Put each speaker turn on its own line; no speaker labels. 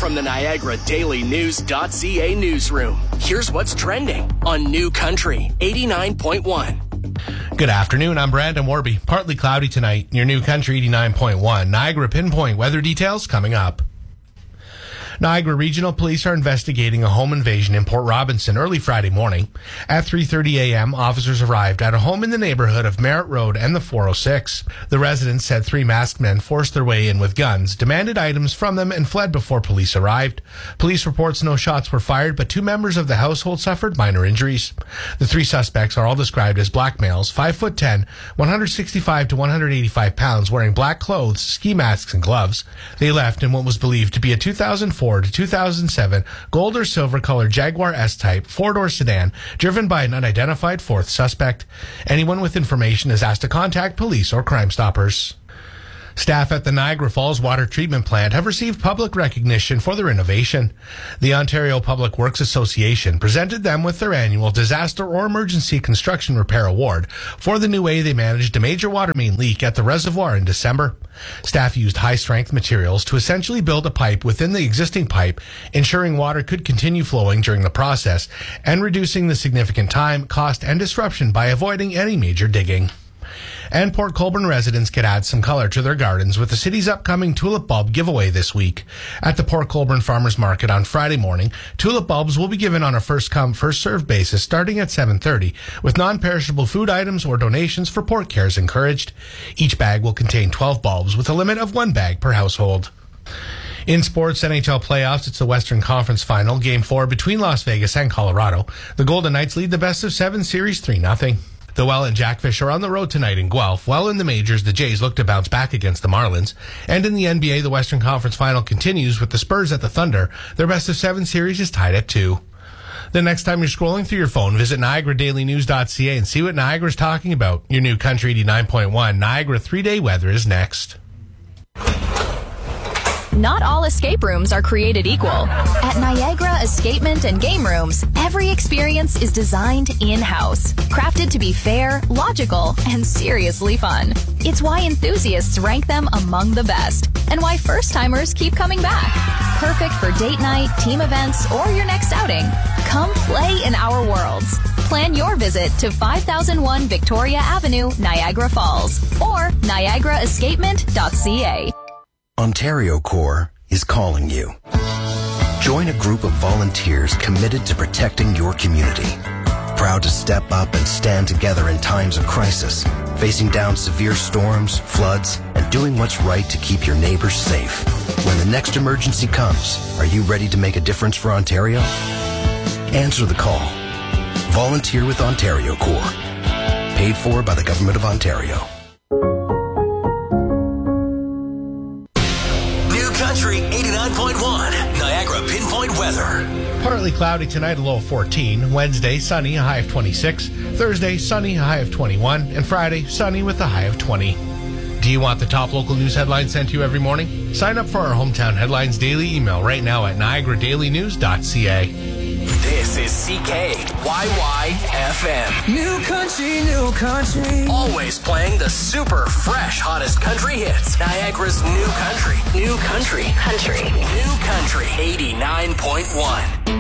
From the Niagara Daily News.ca newsroom, here's what's trending on New Country 89.1.
Good afternoon, I'm Brandon Warby. Partly cloudy tonight, your New Country 89.1. Niagara Pinpoint weather details coming up. Niagara Regional Police are investigating a home invasion in Port Robinson early Friday morning. At 3:30 a.m., officers arrived at a home in the neighborhood of Merritt Road and the 406. The residents said 3 masked men forced their way in with guns, demanded items from them, and fled before police arrived. Police reports no shots were fired, but 2 members of the household suffered minor injuries. The 3 suspects are all described as black males, 5'10", 165 to 185 pounds, wearing black clothes, ski masks, and gloves. They left in what was believed to be a 2004 to 2007 gold or silver colored Jaguar S-Type 4-door sedan driven by an unidentified 4th suspect. Anyone with information is asked to contact police or Crime Stoppers. Staff at the Niagara Falls Water Treatment Plant have received public recognition for their innovation. The Ontario Public Works Association presented them with their annual Disaster or Emergency Construction Repair Award for the new way they managed a major water main leak at the reservoir in December. Staff used high-strength materials to essentially build a pipe within the existing pipe, ensuring water could continue flowing during the process and reducing the significant time, cost, and disruption by avoiding any major digging. And Port Colborne residents could add some color to their gardens with the city's upcoming tulip bulb giveaway this week. At the Port Colborne Farmers Market on Friday morning, tulip bulbs will be given on a first-come, first-served basis starting at 7:30, with non-perishable food items or donations for Port Cares encouraged. Each bag will contain 12 bulbs with a limit of 1 bag per household. In sports, NHL playoffs, it's the Western Conference Final, Game 4 between Las Vegas and Colorado. The Golden Knights lead the best-of-7 series 3-0. The Well and Jackfish are on the road tonight in Guelph, while in the majors, the Jays look to bounce back against the Marlins. And in the NBA, the Western Conference Final continues with the Spurs at the Thunder. Their best-of-7 series is tied at 2. The next time you're scrolling through your phone, visit NiagaraDailyNews.ca and see what Niagara's talking about. Your New Country 89.1 Niagara 3-day weather is next.
Not all escape rooms are created equal. At Niagara Escapement and Game Rooms, every experience is designed in-house, crafted to be fair, logical, and seriously fun. It's why enthusiasts rank them among the best, and why first-timers keep coming back. Perfect for date night, team events, or your next outing. Come play in our worlds. Plan your visit to 5001 Victoria Avenue, Niagara Falls, or niagaraescapement.ca.
Ontario Corps is calling you. Join a group of volunteers committed to protecting your community. Proud to step up and stand together in times of crisis, facing down severe storms, floods, and doing what's right to keep your neighbors safe. When the next emergency comes, are you ready to make a difference for Ontario? Answer the call. Volunteer with Ontario Corps. Paid for by the Government of Ontario.
Country 89.1 Niagara Pinpoint weather.
Partly cloudy tonight, a low of 14. Wednesday, sunny, a high of 26. Thursday, sunny, a high of 21. And Friday, sunny with a high of 20. Do you want the top local news headlines sent to you every morning? Sign up for our Hometown Headlines daily email right now at NiagaraDailyNews.ca.
This is CKYY-FM.
New country, new country.
Always playing the super fresh hottest country hits. Niagara's New Country. New Country.
Country.
New Country 89.1.